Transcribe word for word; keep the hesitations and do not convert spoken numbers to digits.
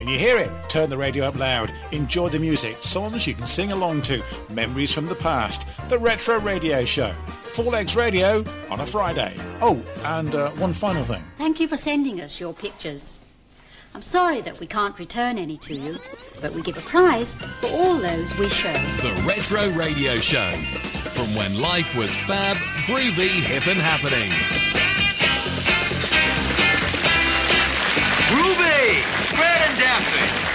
Can you hear it? Turn the radio up loud. Enjoy the music. Songs you can sing along to. Memories from the past. The Retro Radio Show. Four Legs Radio on a Friday. Oh, and uh, one final thing. Thank you for sending us your pictures. I'm sorry that we can't return any to you, but we give a prize for all those we show. The Retro Radio Show. From when life was fab, groovy, hip and happening. Groovy! Fred and Daphne!